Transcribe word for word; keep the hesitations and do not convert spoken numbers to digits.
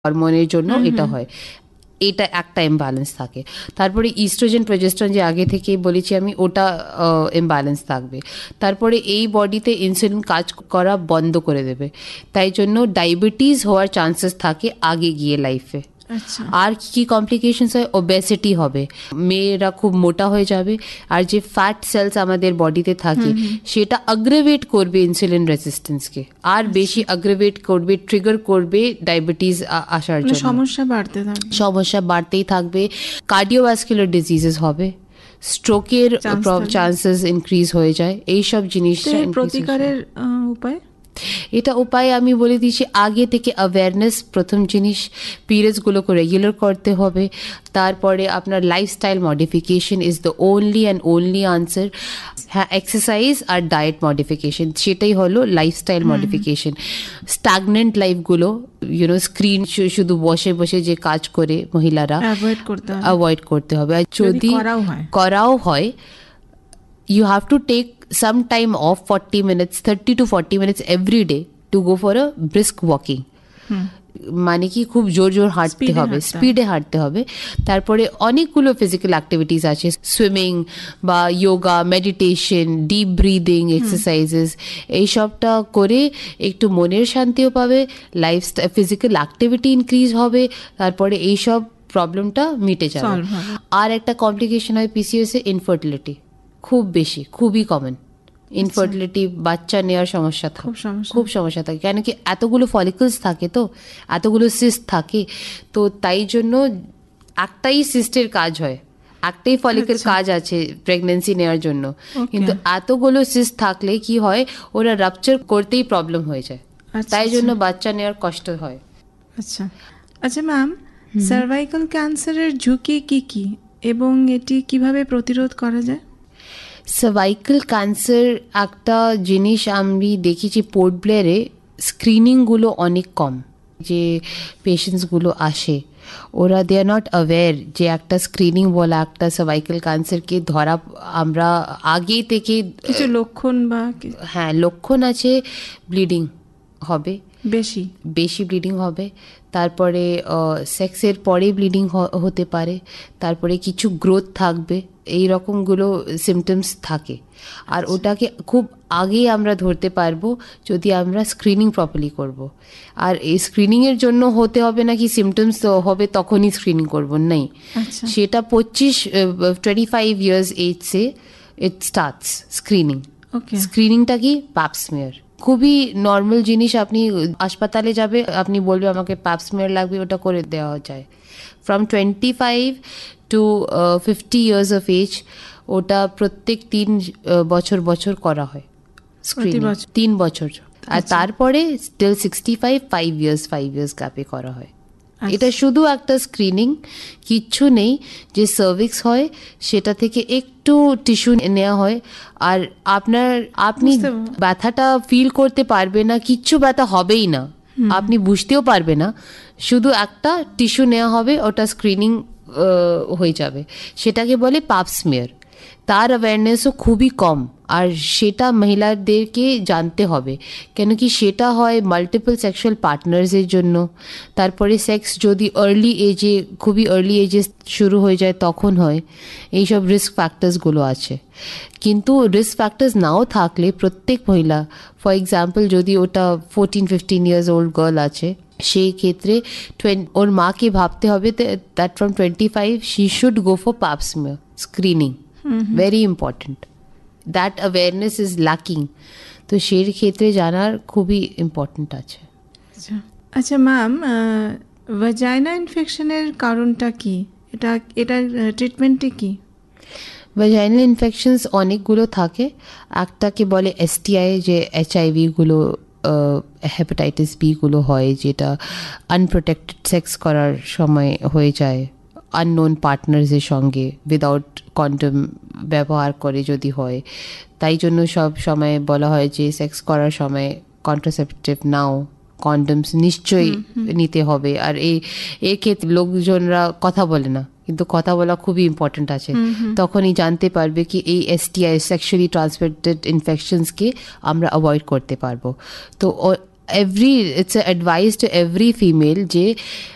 হরমোনের জন্য এটা হয়, এটা একটা ইমব্যালেন্স থাকে। তারপরে ইস্ট্রোজেন প্রজেস্টেরন যে আগে থেকে বলেছি আমি, ওটা ইমব্যালেন্স থাকবে। তারপরে এই বডিতে ইনসুলিন কাজ করা বন্ধ করে দেবে, তাই জন্য ডায়াবেটিস হওয়ার চান্সেস থাকে আগে গিয়ে লাইফে। আর কি কমপ্লিকেশনস হয়, ওবেসিটি হবে, মেয়েরা খুব মোটা হয়ে যাবে, আর যে ফ্যাট সেলস আমাদের বডিতে থাকে সেটা আগ্রেভেট করবে ইনসুলিন রেজিস্ট্যান্সকে, আর বেশি আগ্রেভেট করবে, ট্রিগার করবে ডায়াবেটিস আসার জন্য। সমস্যা বাড়তে থাকবে, সমস্যা বাড়তেই থাকবে। কার্ডিওভাস্কুলার ডিজিজেস হবে, স্ট্রোকের চান্সেস ইনক্রিজ হয়ে যায়। এইসব জিনিসটা প্রতিকারের উপায়, এটা উপায় আমি বলে দিচ্ছি আগে থেকে অ্যাওয়ারনেস প্রথম জিনিস, পিরিয়ডসগুলোকে রেগুলার করতে হবে। তারপরে আপনার lifestyle modification is the only and only answer. হ্যাঁ, এক্সারসাইজ আর ডায়েট মডিফিকেশন, সেটাই হলো lifestyle modification. Stagnant লাইফগুলো, YONO screen শুধু বসে বসে যে কাজ করে মহিলারা, অ্যাভয়েড করতে হবে। আর যদি করাও হয়, you have to take some time off, forty minutes, thirty to forty minutes every day to go for a brisk walking. মানে কি খুব জোর জোর হাঁটতে হবে, স্পিডে হাঁটতে হবে। তারপরে অনেকগুলো ফিজিক্যাল অ্যাক্টিভিটিস আছে, সুইমিং বা yoga, meditation, deep breathing exercises, এইসবটা করে একটু মনের শান্তিও পাবে, লাইফ ফিজিক্যাল অ্যাক্টিভিটি ইনক্রিজ হবে, তারপরে এইসব প্রবলেমটা মিটে যাবে। আর একটা কমপ্লিকেশন হয় পিসিওএস এ, ইনফার্টিলিটি খুব বেশি, খুবই কমন। ইনফার্টিলিটি, বাচ্চা নেওয়ার সমস্যা থাকে, খুব সমস্যা থাকে, কেন কি এতগুলো ফলিকলস থাকে, তো এতগুলো সিস্ট থাকে, তো তাই জন্য একটাই সিস্টের কাজ হয়, একটাই ফলিকল কাজ আছে প্রেগনেন্সি নেওয়ার জন্য, কিন্তু এতগুলো সিস্ট থাকলে কি হয়, ওরা রাপচার করতেই প্রবলেম হয়ে যায়, তাই জন্য বাচ্চা নেওয়ার কষ্ট হয়। আচ্ছা আচ্ছা ম্যাম, সার্ভাইকাল ক্যান্সারের ঝুঁকি কি কি এবং এটি কিভাবে প্রতিরোধ করা যায়? সার্ভাইকাল ক্যান্সার একটা জিনিস আমি দেখেছি, পোর্ট ব্লেয়ারে স্ক্রিনিংগুলো অনেক কম, যে পেশেন্টসগুলো আসে ওরা দে আর নট অ্যাওয়্যার যে একটা স্ক্রিনিং বলা একটা সার্ভাইকাল ক্যান্সারকে ধরা, আমরা আগে থেকে কিছু লক্ষণ বা হ্যাঁ লক্ষণ আছে, ব্লিডিং হবে, বেশি বেশি ব্লিডিং হবে, তারপরে সেক্সের পরে ব্লিডিং হতে পারে, তারপরে কিছু গ্রোথ থাকবে, এই রকমগুলো সিমটমস থাকে। আর ওটাকে খুব আগে আমরা ধরতে পারবো যদি আমরা স্ক্রিনিং প্রপারলি করব। আর এই স্ক্রিনিংয়ের জন্য হতে হবে না কি সিমটমস হবে তখনই স্ক্রিনিং করবো, নেই, সেটা পঁচিশ twenty five years age say it starts screening. স্ক্রিনিংটা কি প্যাপ স্মিয়ার, খুবই নর্মাল জিনিস, আপনি হাসপাতালে যাবে, আপনি বলবে আমাকে প্যাপ স্মিয়ার লাগবে, ওটা করে দেওয়া যায়। From twenty five two fifty years of age ওটা প্রত্যেক তিন বছর বছর করা হয় স্ক্রিনিং, তিন বছর। আর তারপরে still sixty five five years five years গ্যাপে করা হয়। এটা শুধু একটা স্ক্রিনিং, কিচ্ছু নেই। যে সার্ভিক্স হয় সেটা থেকে একটু টিস্যু নেওয়া হয়, আর আপনার আপনি ব্যথাটা ফিল করতে পারবে না, কিচ্ছু ব্যথা হবেই না, আপনি বুঝতেও পারবে না, শুধু একটা টিস্যু নেওয়া হবে, ওটা স্ক্রিনিং হয়ে যাবে, সেটাকে বলে পাপ স্মিয়ার। তার অ্যাওয়ারনেসও খুবই কম, আর সেটা মহিলাদেরকে জানতে হবে, কেন কি সেটা হয় মাল্টিপল সেক্সুয়াল পার্টনার্সের জন্য। তারপরে সেক্স যদি আর্লি এজে, খুবই আর্লি এজে শুরু হয়ে যায় তখন হয়, এইসব রিস্ক ফ্যাক্টার্সগুলো আছে। কিন্তু রিস্ক ফ্যাক্টার্স নাও থাকলে প্রত্যেক মহিলা, ফর এক্সাম্পল যদি ওটা fourteen fifteen years old girl আছে, সেই ক্ষেত্রে ওর মাকে ভাবতে হবে that from twenty five she should go for পাপ smear screening, very important. That awareness is lacking, তো সেই ক্ষেত্রে জানার খুবই ইম্পর্টেন্ট আছে। আচ্ছা আচ্ছা ম্যাম, ভাজাইনা ইনফেকশনের কারণটা কি, এটা এটার ট্রিটমেন্টটি কি? ভাজাইনাল ইনফেকশনস অনেকগুলো থাকে, একটাকে বলে এসটিআই, যে এইচআইভিগুলো, হেপাটাইটিস বিগুলো হয়, যেটা আনপ্রোটেক্টেড সেক্স করার সময় হয়ে যায়, আননোন পার্টনার্সের সঙ্গে উইদাউট কন্ডম ব্যবহার করে যদি হয়। তাই জন্য সব সময় বলা হয় যে সেক্স করার সময় কন্ট্রাসেপটিভ নাও, কন্ডমস নিশ্চয়ই নিতে হবে। আর এই এর ক্ষেত্রে লোকজনরা কথা বলে না, কিন্তু কথা বলা খুবই ইম্পর্টেন্ট আছে, তখনই জানতে পারবে কি এই এসটিআই, সেক্সুয়ালি ট্রান্সমিটেড ইনফেকশনসকে আমরা অ্যাভয়েড করতে পারবো। তো every it's advice to every female যে